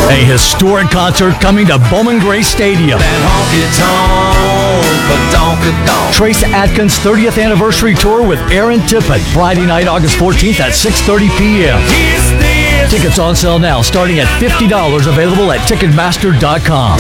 A historic concert coming to Bowman Gray Stadium. Trace Adkins' 30th anniversary tour with Aaron Tippett. Friday night, August 14th at 6:30 p.m. Tickets on sale now, starting at $50, available at Ticketmaster.com.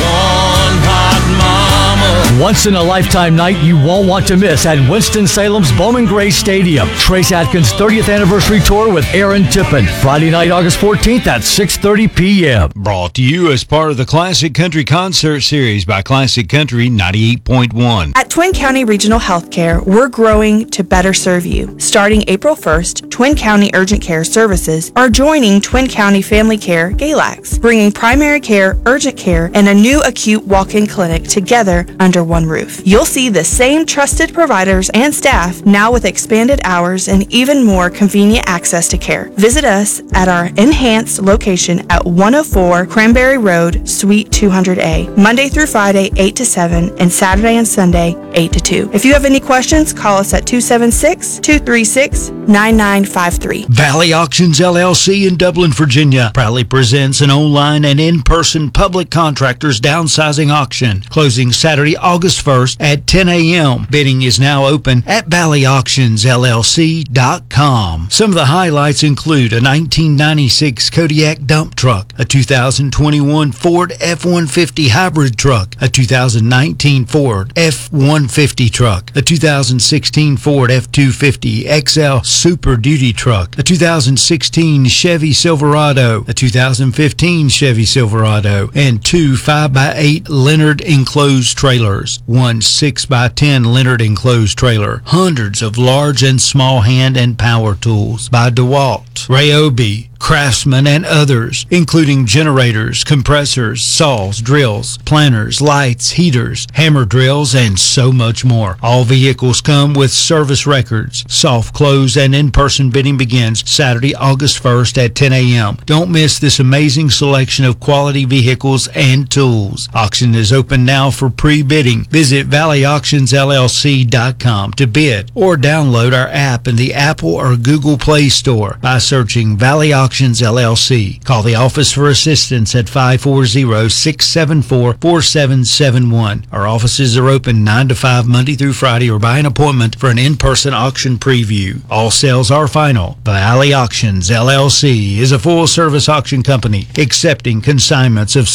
Once in a lifetime night you won't want to miss at Winston-Salem's Bowman Gray Stadium. Trace Adkins' 30th anniversary tour with Aaron Tippett. Friday night, August 14th at 6:30 p.m. Brought to you as part of the Classic Country Concert Series by Classic Country 98.1. At Twin County Regional Healthcare, we're growing to better serve you. Starting April 1st, Twin County Urgent Care Services are joining Twin County Family Care Galax, bringing primary care, urgent care, and a new acute walk-in clinic together under one roof. You'll see the same trusted providers and staff, now with expanded hours and even more convenient access to care. Visit us at our enhanced location at 104 Cranberry Road, Suite 200A, Monday through Friday, 8 to 7, and Saturday and Sunday, 8 to 2. If you have any questions, call us at 276-236-9953. Valley Auctions LLC in Dublin, Virginia proudly presents an online and in-person public contractors downsizing auction, closing Saturday, August 1st at 10 a.m. Bidding is now open at valleyauctionsllc.com. Some of the highlights include a 1996 Kodiak dump truck, a 2021 Ford F-150 hybrid truck, a 2019 Ford F-150 truck, a 2016 Ford F-250 XL Super Duty truck, a 2016 Chevy Silverado, a 2015 Chevy Silverado, and two 5x8 Leonard enclosed trailers, one 6x10 Leonard enclosed trailer, hundreds of large and small hand and power tools by DeWalt, Ryobi, Craftsman, and others, including generators, compressors, saws, drills, planters, lights, heaters, hammer drills, and so much more. All vehicles come with service records. Soft close and in-person bidding begins Saturday, August 1st at 10 a.m. Don't miss this amazing selection of quality vehicles and tools. Auction is open now for pre-bidding. Visit valleyauctionsllc.com to bid or download our app in the Apple or Google Play Store by searching Valley Auctions LLC. Call the office for assistance at 540-674-4771. Our offices are open 9 to 5 Monday through Friday, or by an appointment for an in-person auction preview. All sales are final. Valley Auctions LLC is a full-service auction company accepting consignments of